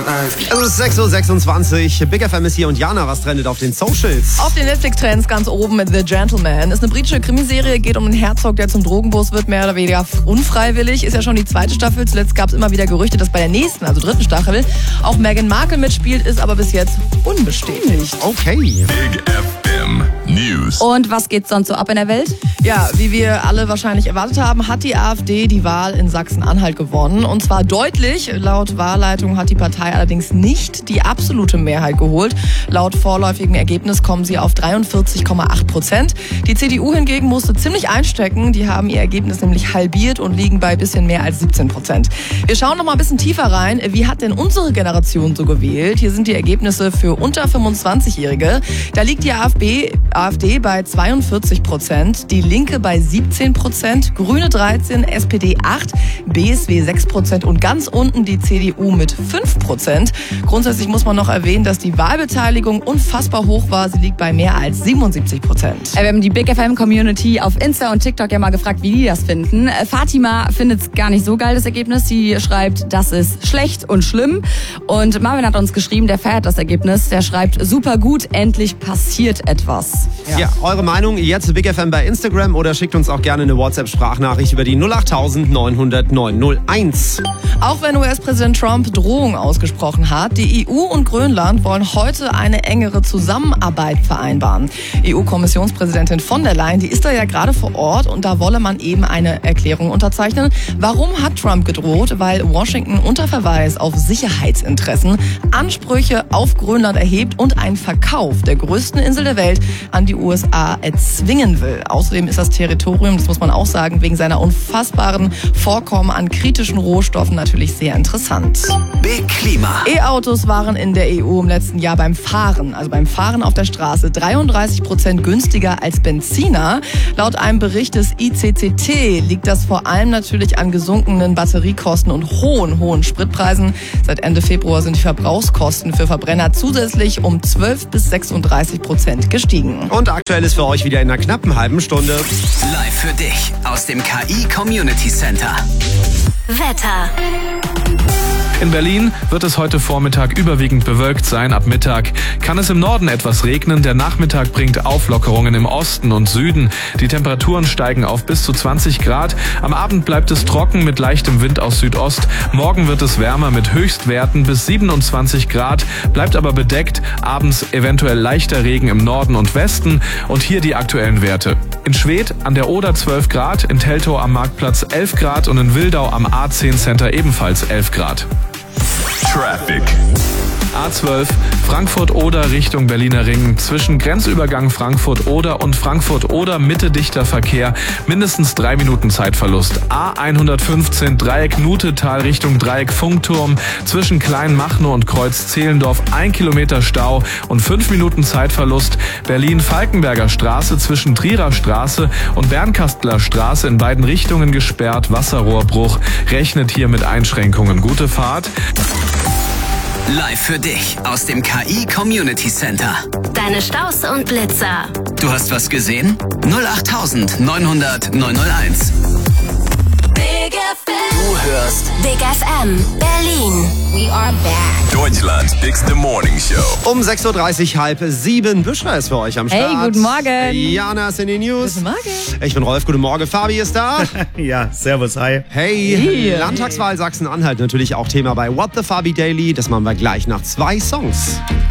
Es ist 6.26 Uhr, Big FM ist hier und Jana, was trendet auf den Socials? Auf den Netflix-Trends ganz oben mit The Gentleman. Ist eine britische Krimiserie, geht um einen Herzog, der zum Drogenboss wird, mehr oder weniger unfreiwillig. Ist ja schon die zweite Staffel. Zuletzt gab es immer wieder Gerüchte, dass bei der nächsten, also dritten Staffel, auch Meghan Markle mitspielt, ist aber bis jetzt unbestätigt. Okay. Big FM News. Und was geht sonst so ab in der Welt? Ja, wie wir alle wahrscheinlich erwartet haben, hat die AfD die Wahl in Sachsen-Anhalt gewonnen. Und zwar deutlich. Laut Wahlleitung hat die Partei allerdings nicht die absolute Mehrheit geholt. Laut vorläufigem Ergebnis kommen sie auf 43,8%. Die CDU hingegen musste ziemlich einstecken. Die haben ihr Ergebnis nämlich halbiert und liegen bei bisschen mehr als 17%. Wir schauen noch mal ein bisschen tiefer rein. Wie hat denn unsere Generation so gewählt? Hier sind die Ergebnisse für unter 25-Jährige. Da liegt die AfD bei 42%, die Linke bei 17%, Grüne 13%, SPD 8%, BSW 6% und ganz unten die CDU mit 5%. Grundsätzlich muss man noch erwähnen, dass die Wahlbeteiligung unfassbar hoch war. Sie liegt bei mehr als 77%. Wir haben die Big FM Community auf Insta und TikTok ja mal gefragt, wie die das finden. Fatima findet es gar nicht so geil, das Ergebnis. Sie schreibt, das ist schlecht und schlimm. Und Marvin hat uns geschrieben, der feiert das Ergebnis. Der schreibt, super gut, endlich passiert etwas. Ja, eure Meinung jetzt Big FM bei Instagram oder schickt uns auch gerne eine WhatsApp-Sprachnachricht über die 08000 900 901. Auch wenn US-Präsident Trump Drohung ausgesprochen hat, die EU und Grönland wollen heute eine engere Zusammenarbeit vereinbaren. EU-Kommissionspräsidentin von der Leyen, die ist da ja gerade vor Ort und da wolle man eben eine Erklärung unterzeichnen. Warum hat Trump gedroht? Weil Washington unter Verweis auf Sicherheitsinteressen Ansprüche auf Grönland erhebt und einen Verkauf der größten Insel der Welt an die USA erzwingen will. Außerdem ist das Territorium, das muss man auch sagen, wegen seiner unfassbaren Vorkommen an kritischen Rohstoffen natürlich sehr interessant. Big Klima. E-Autos waren in der EU im letzten Jahr beim Fahren auf der Straße 33% günstiger als Benziner. Laut einem Bericht des ICCT liegt das vor allem natürlich an gesunkenen Batteriekosten und hohen Spritpreisen. Seit Ende Februar sind die Verbrauchskosten für Verbrenner zusätzlich um 12-36% gestiegen. Und aktuell ist für euch wieder in einer knappen halben Stunde. Live für dich aus dem KI Community Center. Wetter. In Berlin wird es heute Vormittag überwiegend bewölkt sein. Ab Mittag kann es im Norden etwas regnen. Der Nachmittag bringt Auflockerungen im Osten und Süden. Die Temperaturen steigen auf bis zu 20 Grad. Am Abend bleibt es trocken mit leichtem Wind aus Südost. Morgen wird es wärmer mit Höchstwerten bis 27 Grad, bleibt aber bedeckt. Abends eventuell leichter Regen im Norden und Westen. Und hier die aktuellen Werte. In Schwedt an der Oder 12 Grad, in Teltow am Marktplatz 11 Grad und in Wildau am A10 Center ebenfalls 11 Grad. Traffic. A12 Frankfurt-Oder Richtung Berliner Ring. Zwischen Grenzübergang Frankfurt-Oder und Frankfurt-Oder Mitte dichter Verkehr. Mindestens 3 Minuten Zeitverlust. A115 Dreieck Nutetal Richtung Dreieck Funkturm. Zwischen Kleinmachnow und Kreuz Zehlendorf 1 Kilometer Stau und 5 Minuten Zeitverlust. Berlin-Falkenberger Straße zwischen Trierer Straße und Bernkastler Straße in beiden Richtungen gesperrt. Wasserrohrbruch. Rechnet hier mit Einschränkungen. Gute Fahrt. Live für dich aus dem KI Community Center. Deine Staus und Blitzer. Du hast was gesehen? 08000 900 901. Big FM. Du hörst Big FM. Berlin. We are back. Deutschlands bigste Morning Show. Um 6.30 Uhr, 6:30. Büschner ist für euch am Start. Hey, guten Morgen. Jana ist in den News. Guten Morgen. Ich bin Rolf, guten Morgen. Fabi ist da. Ja, servus, hi. Hey, Landtagswahl Sachsen-Anhalt natürlich auch Thema bei What the Fabi Daily. Das machen wir gleich nach 2 Songs.